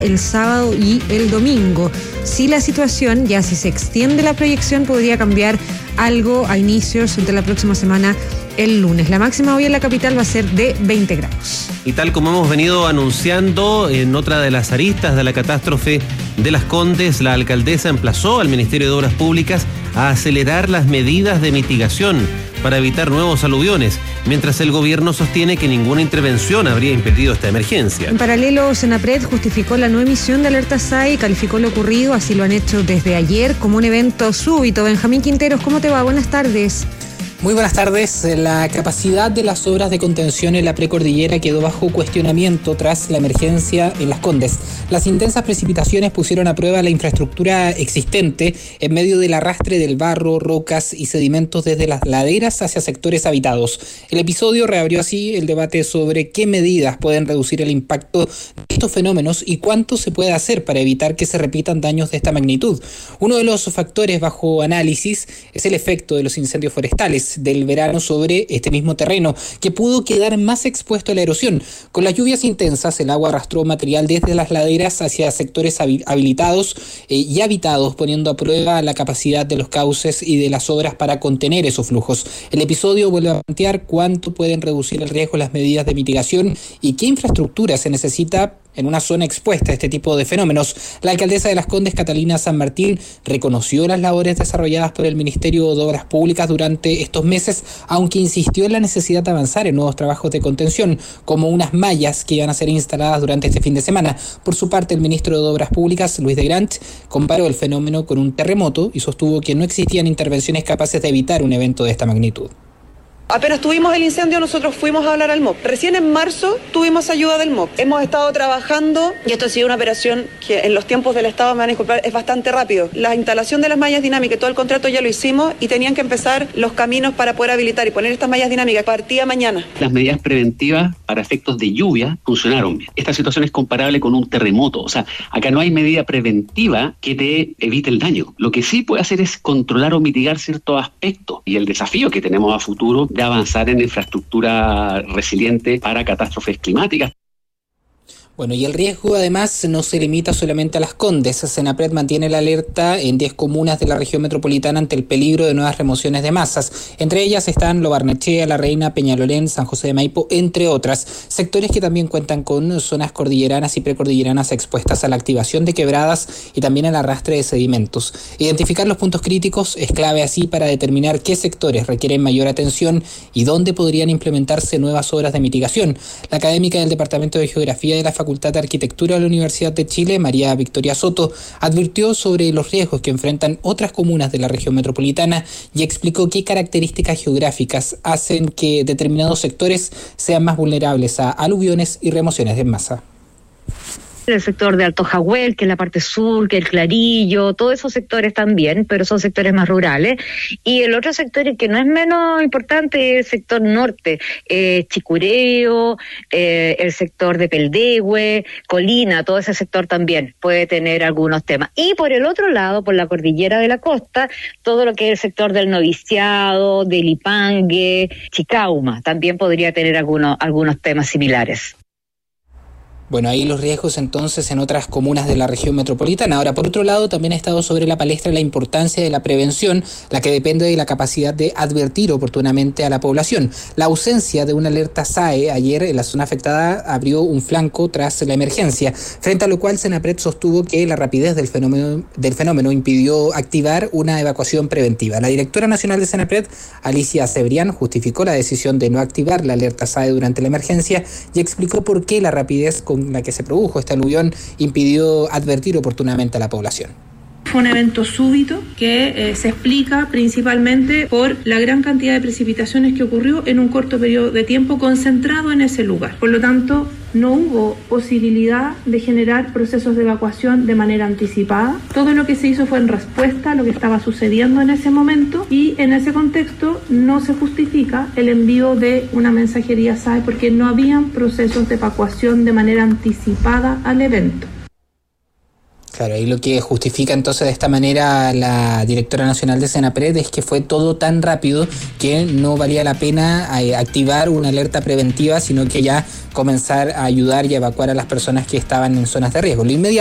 el sábado y el domingo. Si la situación, ya si se extiende la proyección, podría cambiar algo a inicios de la próxima semana, el lunes. La máxima hoy en la capital va a ser de 20 grados. Y tal como hemos venido anunciando en otra de las aristas de la catástrofe de Las Condes, la alcaldesa emplazó al Ministerio de Obras Públicas a acelerar las medidas de mitigación para evitar nuevos aluviones, mientras el gobierno sostiene que ninguna intervención habría impedido esta emergencia. En paralelo, Senapred justificó la no emisión de alerta SAE y calificó lo ocurrido, así lo han hecho desde ayer, como un evento súbito. Benjamín Quinteros, ¿cómo te va? Buenas tardes. Muy buenas tardes. La capacidad de las obras de contención en la precordillera quedó bajo cuestionamiento tras la emergencia en Las Condes. Las intensas precipitaciones pusieron a prueba la infraestructura existente en medio del arrastre del barro, rocas y sedimentos desde las laderas hacia sectores habitados. El episodio reabrió así el debate sobre qué medidas pueden reducir el impacto de estos fenómenos y cuánto se puede hacer para evitar que se repitan daños de esta magnitud. Uno de los factores bajo análisis es el efecto de los incendios forestales del verano sobre este mismo terreno, que pudo quedar más expuesto a la erosión. Con las lluvias intensas, el agua arrastró material desde las laderas hacia sectores habilitados y habitados, poniendo a prueba la capacidad de los cauces y de las obras para contener esos flujos. El episodio vuelve a plantear cuánto pueden reducir el riesgo las medidas de mitigación y qué infraestructura se necesita en una zona expuesta a este tipo de fenómenos. La alcaldesa de Las Condes, Catalina San Martín, reconoció las labores desarrolladas por el Ministerio de Obras Públicas durante estos meses, aunque insistió en la necesidad de avanzar en nuevos trabajos de contención, como unas mallas que iban a ser instaladas durante este fin de semana. Por su parte, el ministro de Obras Públicas, Luis de Grant, comparó el fenómeno con un terremoto y sostuvo que no existían intervenciones capaces de evitar un evento de esta magnitud. Apenas tuvimos el incendio, nosotros fuimos a hablar al MOP. Recién en marzo tuvimos ayuda del MOP. Hemos estado trabajando, y esto ha sido una operación que en los tiempos del Estado, me van a disculpar, es bastante rápido. La instalación de las mallas dinámicas, todo el contrato ya lo hicimos y tenían que empezar los caminos para poder habilitar y poner estas mallas dinámicas. Partía mañana. Las medidas preventivas para efectos de lluvia funcionaron bien. Esta situación es comparable con un terremoto. O sea, acá no hay medida preventiva que te evite el daño. Lo que sí puede hacer es controlar o mitigar ciertos aspectos. Y el desafío que tenemos a futuro de avanzar en infraestructura resiliente para catástrofes climáticas. Bueno, y el riesgo además no se limita solamente a Las Condes. Senapred mantiene la alerta en 10 comunas de la región metropolitana ante el peligro de nuevas remociones de masas. Entre ellas están Lo Barnechea, La Reina, Peñalolén, San José de Maipo, entre otras. Sectores que también cuentan con zonas cordilleranas y precordilleranas expuestas a la activación de quebradas y también al arrastre de sedimentos. Identificar los puntos críticos es clave así para determinar qué sectores requieren mayor atención y dónde podrían implementarse nuevas obras de mitigación. La académica del Departamento de Geografía de la Facultad de Arquitectura de la Universidad de Chile, María Victoria Soto, advirtió sobre los riesgos que enfrentan otras comunas de la región metropolitana y explicó qué características geográficas hacen que determinados sectores sean más vulnerables a aluviones y remociones de masa. El sector de Alto Jahuel, que es la parte sur, que el Clarillo, todos esos sectores también, pero son sectores más rurales. Y el otro sector que no es menos importante es el sector norte, Chicureo, el sector de Peldehue, Colina, todo ese sector también puede tener algunos temas. Y por el otro lado, por la cordillera de la costa, todo lo que es el sector del Noviciado, del Ipangue, Chicauma, también podría tener algunos temas similares. Bueno, ahí los riesgos entonces en otras comunas de la región metropolitana. Ahora, por otro lado, también ha estado sobre la palestra la importancia de la prevención, la que depende de la capacidad de advertir oportunamente a la población. La ausencia de una alerta SAE ayer en la zona afectada abrió un flanco tras la emergencia, frente a lo cual Senapred sostuvo que la rapidez del fenómeno impidió activar una evacuación preventiva. La directora nacional de Senapred, Alicia Cebrián, justificó la decisión de no activar la alerta SAE durante la emergencia y explicó por qué la rapidez con la que se produjo este aluvión impidió advertir oportunamente a la población. Fue un evento súbito que se explica principalmente por la gran cantidad de precipitaciones que ocurrió en un corto periodo de tiempo concentrado en ese lugar. Por lo tanto, no hubo posibilidad de generar procesos de evacuación de manera anticipada. Todo lo que se hizo fue en respuesta a lo que estaba sucediendo en ese momento y en ese contexto no se justifica el envío de una mensajería SAE porque no habían procesos de evacuación de manera anticipada al evento. Claro, y lo que justifica entonces de esta manera la directora nacional de Senapred es que fue todo tan rápido que no valía la pena activar una alerta preventiva, sino que ya comenzar a ayudar y a evacuar a las personas que estaban en zonas de riesgo. Lo inmediato